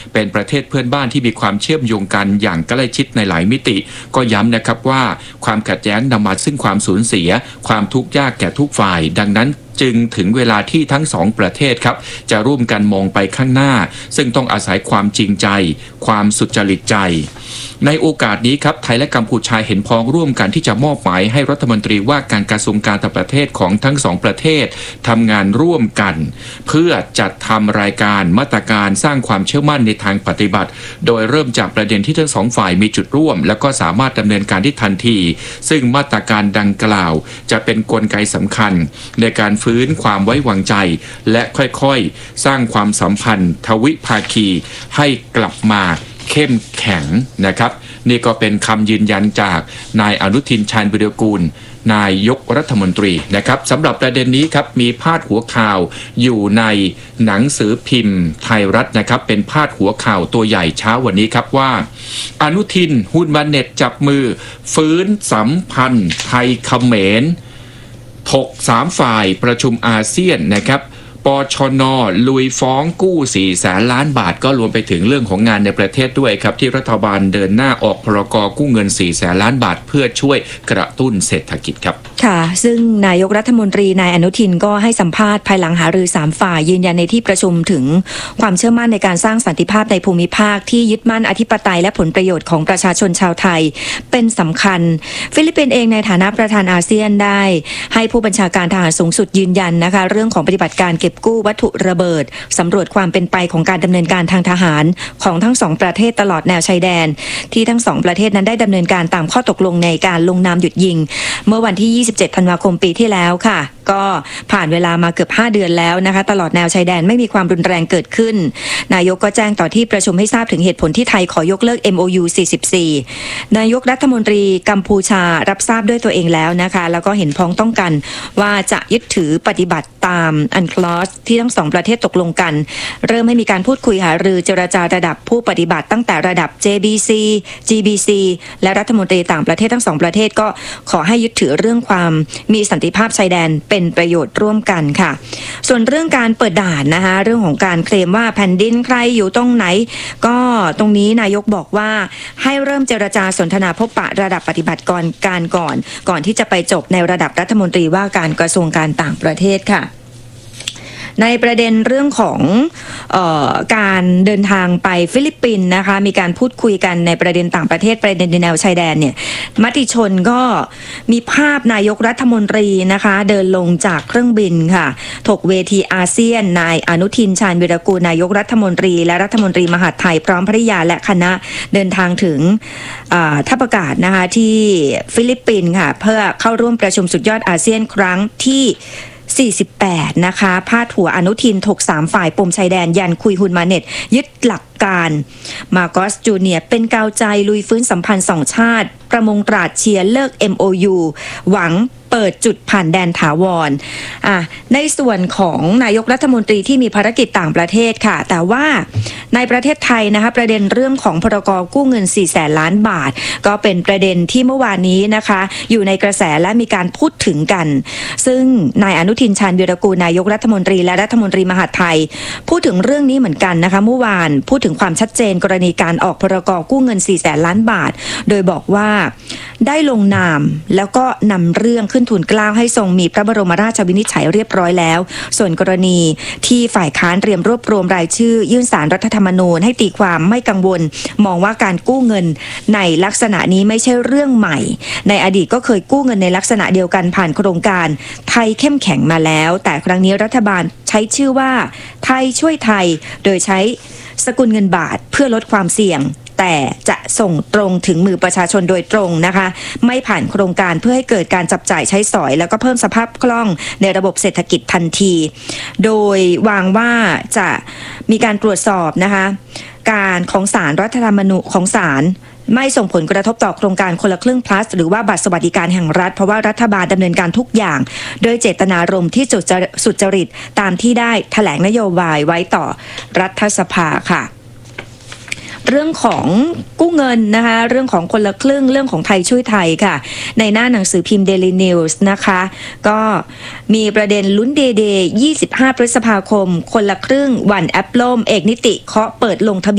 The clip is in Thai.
เป็นประเทศเพื่อนบ้านที่มีความเชื่อมโยงกันอย่างใกล้ชิดในหลายมิติก็ย้ำนะครับว่าความขัดแย้งนำมาซึ่งความสูญเสียความทุกข์ยากแก่ทุกฝ่ายดังนั้นจึงถึงเวลาที่ทั้งสองประเทศครับจะร่วมกันมองไปข้างหน้าซึ่งต้องอาศัยความจริงใจความสุจริตใจในโอกาสนี้ครับไทยและกัมพูชาเห็นพ้องร่วมกันที่จะมอบหมายให้รัฐมนตรีว่าการกระทรวงการต่างประเทศของทั้งสองประเทศทำงานร่วมกันเพื่อจัดทำรายการมาตรการสร้างความเชื่อมั่นในทางปฏิบัติโดยเริ่มจากประเด็นที่ทั้งสองฝ่ายมีจุดร่วมและก็สามารถดำเนินการได้ทันทีซึ่งมาตรการดังกล่าวจะเป็นกลไกสำคัญในการฟื้นความไว้วางใจและค่อยๆสร้างความสัมพันธ์ทวิภาคีให้กลับมาเข้มแข็งนะครับนี่ก็เป็นคำยืนยันจากนายอนุทินชาญวิรากูลนายกรัฐมนตรีนะครับสำหรับประเด็นนี้ครับมีพาดหัวข่าวอยู่ในหนังสือพิมพ์ไทยรัฐนะครับเป็นพาดหัวข่าวตัวใหญ่เช้าวันนี้ครับว่าอนุทินฮุนมาเน็ตจับมือฟื้นสัมพันธ์ไทยเขมรถก3ฝ่ายประชุมอาเซียนนะครับปชน.ลุยฟ้องกู้400,000 ล้านบาทก็รวมไปถึงเรื่องของงานในประเทศด้วยครับที่รัฐบาลเดินหน้าออกพรก.กู้เงิน400,000 ล้านบาทเพื่อช่วยกระตุ้นเศรษฐกิจครับค่ะซึ่งนายกรัฐมนตรีนายอนุทินก็ให้สัมภาษณ์ภายหลังหารือ3ฝ่ายยืนยันในที่ประชุมถึงความเชื่อมั่นในการสร้างสันติภาพในภูมิภาคที่ยึดมั่นอธิปไตยและผลประโยชน์ของประชาชนชาวไทยเป็นสำคัญฟิลิปปินส์เองในฐานะประธานอาเซียนได้ให้ผู้บัญชาการทหารสูงสุดยืนยันนะคะเรื่องของปฏิบัติการเก็บกู้วัตถุระเบิดสำรวจความเป็นไปของการดำเนินการทางทหารของทั้งสองประเทศตลอดแนวชายแดนที่ทั้งสองประเทศนั้นได้ดำเนินการตามข้อตกลงในการลงนามหยุดยิงเมื่อวันที่27 ธันวาคมปีที่แล้วค่ะก็ผ่านเวลามาเกือบ5 เดือนแล้วนะคะตลอดแนวชายแดนไม่มีความรุนแรงเกิดขึ้นนายกก็แจ้งต่อที่ประชุมให้ทราบถึงเหตุผลที่ไทยขอยกเลิก MOU 44นายกรัฐมนตรีกัมพูชารับทราบด้วยตัวเองแล้วนะคะแล้วก็เห็นพ้องต้องกันว่าจะยึดถือปฏิบัติตามUNCLOS ที่ทั้งสองประเทศตกลงกันเริ่มให้มีการพูดคุยหารือเจรจาระดับผู้ปฏิบัติตั้งแต่ระดับ JBC GBC และรัฐมนตรีต่างประเทศทั้งสองประเทศก็ขอให้ยึดถือเรื่องความมีสันติภาพชายแดนเป็นประโยชน์ร่วมกันค่ะส่วนเรื่องการเปิดด่านนะคะเรื่องของการเคลมว่าแผ่นดินใครอยู่ตรงไหนก็ตรงนี้นายกบอกว่าให้เริ่มเจรจาสนทนาพบปะระดับปฏิบัติการก่อนที่จะไปจบในระดับรัฐมนตรีว่าการกระทรวงการต่างประเทศค่ะในประเด็นเรื่องของการเดินทางไปฟิลิปปินส์นะคะมีการพูดคุยกันในประเด็นต่างประเทศประเด็นในแนวชายแดนเนี่ยมติชนก็มีภาพนายกรัฐมนตรีนะคะเดินลงจากเครื่องบินค่ะถกเวทีอาเซียนนายอนุทินชาญวิรากูลนายกรัฐมนตรีและรัฐมนตรีมหาดไทยพร้อมภริยาและคณะเดินทางถึงท่าอากาศนะคะที่ฟิลิปปินส์ค่ะเพื่อเข้าร่วมประชุมสุดยอดอาเซียนครั้งที่48นะคะพาดหัวอนุทินถก3ฝ่ายปมชายแดนยันคุยฮุนมาเน็ตยึดหลักการมาโกสจูเนียร์เป็นกาวใจลุยฟื้นสัมพันธ์2ชาติประมงตราดเชียร์เลิก MOU หวังเปิดจุดผ่านแดนถาวรในส่วนของนายกรัฐมนตรีที่มีภารกิจต่างประเทศค่ะแต่ว่าในประเทศไทยนะคะประเด็นเรื่องของพรก.กู้เงิน400,000 ล้านบาทก็เป็นประเด็นที่เมื่อวานนี้นะคะอยู่ในกระแสและมีการพูดถึงกันซึ่งนายอนุทินชาญวิรากูลนายกรัฐมนตรีและรัฐมนตรีมหาดไทยพูดถึงเรื่องนี้เหมือนกันนะคะเมื่อวานพูดถึงความชัดเจนกรณีการออกพรก.กู้เงิน400,000 ล้านบาทโดยบอกว่าได้ลงนามแล้วก็นำเรื่องขึ้นทูลเกล้าให้ทรงมีพระบรมราชวินิจฉัยเรียบร้อยแล้วส่วนกรณีที่ฝ่ายค้านเตรียมรวบรวมรายชื่อยื่นศาลรัฐธรรมนูญให้ตีความไม่กังวลมองว่าการกู้เงินในลักษณะนี้ไม่ใช่เรื่องใหม่ในอดีตก็เคยกู้เงินในลักษณะเดียวกันผ่านโครงการไทยเข้มแข็งมาแล้วแต่ครั้งนี้รัฐบาลใช้ชื่อว่าไทยช่วยไทยโดยใช้สกุลเงินบาทเพื่อลดความเสี่ยงแต่จะส่งตรงถึงมือประชาชนโดยตรงนะคะไม่ผ่านโครงการเพื่อให้เกิดการจับจ่ายใช้สอยแล้วก็เพิ่มสภาพคล่องในระบบเศรษฐกิจทันทีโดยวางว่าจะมีการตรวจสอบนะคะการของศาลรัฐธรรมนูญของศาลไม่ส่งผลกระทบต่อโครงการคนละครึ่ง plus หรือว่าบัตรสวัสดิการแห่งรัฐเพราะว่ารัฐบาลดำเนินการทุกอย่างโดยเจตนารมณ์ที่สุจริตตามที่ได้แถลงนโยบายไว้ต่อรัฐสภาค่ะเรื่องของกู้เงินนะคะเรื่องของคนละครึ่งเรื่องของไทยช่วยไทยค่ะในหน้าหนังสือพิมพ์ Daily News นะคะก็มีประเด็นลุ้นเดย์25 พฤษภาคมคนละครึ่งวันแอปล่มเอกนิติเคาะเปิดลงทะเบียน